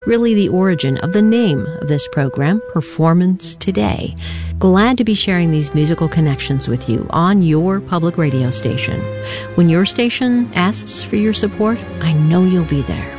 really the origin of the name of this program, Performance Today. Glad to be sharing these musical connections with you on your public radio station. When your station asks for your support, I know you'll be there.